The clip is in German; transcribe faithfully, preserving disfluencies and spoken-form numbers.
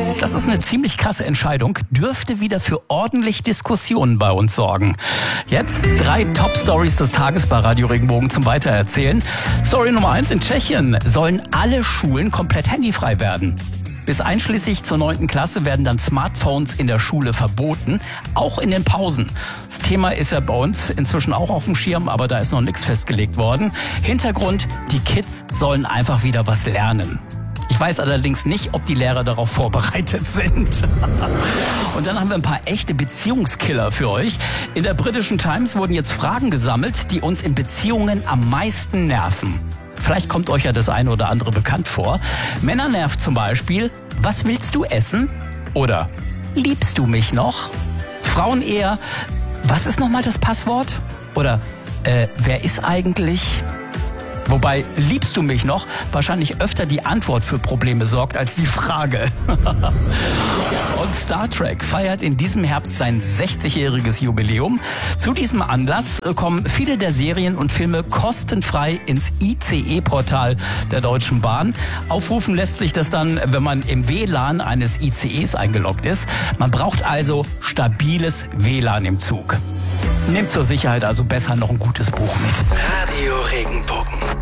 Das ist eine ziemlich krasse Entscheidung, dürfte wieder für ordentlich Diskussionen bei uns sorgen. Jetzt drei Top-Stories des Tages bei Radio Regenbogen zum Weitererzählen. Story Nummer eins: In Tschechien sollen alle Schulen komplett handyfrei werden. Bis einschließlich zur neunten Klasse werden dann Smartphones in der Schule verboten, auch in den Pausen. Das Thema ist ja bei uns inzwischen auch auf dem Schirm, aber da ist noch nichts festgelegt worden. Hintergrund: Die Kids sollen einfach wieder was lernen. Ich weiß allerdings nicht, ob die Lehrer darauf vorbereitet sind. Und dann haben wir ein paar echte Beziehungskiller für euch. In der britischen Times wurden jetzt Fragen gesammelt, die uns in Beziehungen am meisten nerven. Vielleicht kommt euch ja das eine oder andere bekannt vor. Männer nervt zum Beispiel: Was willst du essen? Oder liebst du mich noch? Frauen eher: Was ist nochmal das Passwort? Oder äh, wer ist eigentlich? Wobei liebst du mich noch wahrscheinlich öfter die Antwort für Probleme sorgt als die Frage. Und Star Trek feiert in diesem Herbst sein sechzigjähriges Jubiläum. Zu diesem Anlass kommen viele der Serien und Filme kostenfrei ins I C E-Portal der Deutschen Bahn. Aufrufen lässt sich das dann, wenn man im W L A N eines I C Es eingeloggt ist. Man braucht also stabiles W L A N im Zug. Nehmt zur Sicherheit also besser noch ein gutes Buch mit. Radio Regenbogen.